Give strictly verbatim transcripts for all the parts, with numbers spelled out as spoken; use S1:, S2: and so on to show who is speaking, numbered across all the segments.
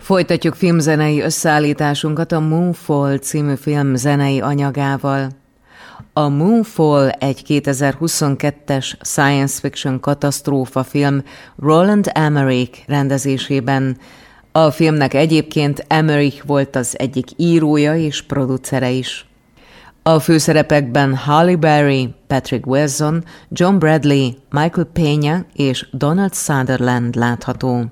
S1: Folytatjuk filmzenei összeállításunkat a Moonfall című film zenei anyagával. A Moonfall egy kétezer-huszonkettes science fiction katasztrófa film Roland Emmerich rendezésében. A filmnek egyébként Emmerich volt az egyik írója és producere is. A főszerepekben Halle Berry, Patrick Wilson, John Bradley, Michael Pena és Donald Sutherland látható.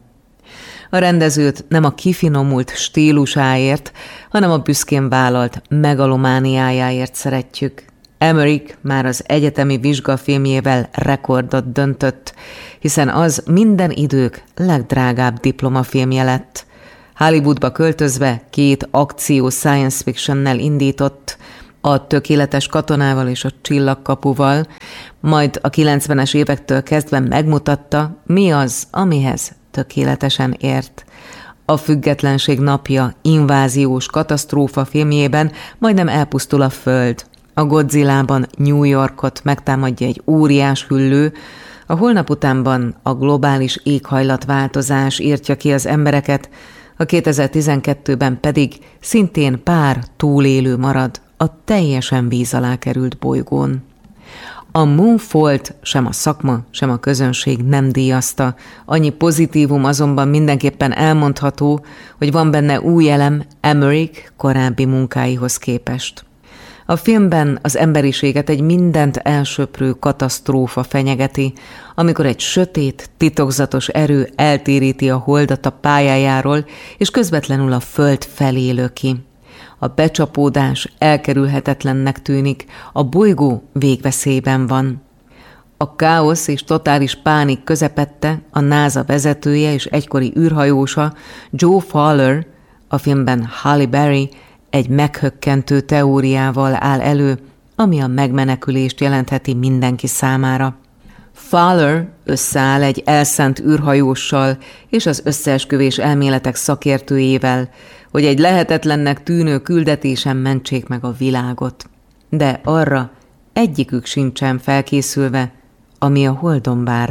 S1: A rendezőt nem a kifinomult stílusáért, hanem a büszkén vállalt megalomániájáért szeretjük. Emmerich már az egyetemi vizsgafilmjével rekordot döntött, hiszen az minden idők legdrágább diplomafilmje lett. Hollywoodba költözve két akció science fictionnel indított, a Tökéletes katonával és a Csillagkapuval, majd a kilencvenes évektől kezdve megmutatta, mi az, amihez tökéletesen ért. A Függetlenség napja inváziós katasztrófa filmjében majdnem elpusztul a föld. A Godzillában New Yorkot megtámadja egy óriás hüllő, a holnap utánban a globális éghajlatváltozás írtja ki az embereket, a kétezer-tizenkettőben pedig szintén pár túlélő marad a teljesen víz alá került bolygón. A Moonfall-t sem a szakma, sem a közönség nem díjazta, annyi pozitívum azonban mindenképpen elmondható, hogy van benne új elem Emmerich korábbi munkáihoz képest. A filmben az emberiséget egy mindent elsöprő katasztrófa fenyegeti, amikor egy sötét, titokzatos erő eltéríti a holdat a pályájáról, és közvetlenül a föld felé löki. A becsapódás elkerülhetetlennek tűnik, a bolygó végveszélyben van. A káosz és totális pánik közepette a NASA vezetője és egykori űrhajósa Joe Fowler, a filmben Halle Berry, egy meghökkentő teóriával áll elő, ami a megmenekülést jelentheti mindenki számára. Fowler összeáll egy elszánt űrhajóssal és az összeesküvés elméletek szakértőjével, hogy egy lehetetlennek tűnő küldetésen mentsék meg a világot. De arra egyikük sincsen felkészülve, ami a holdon vár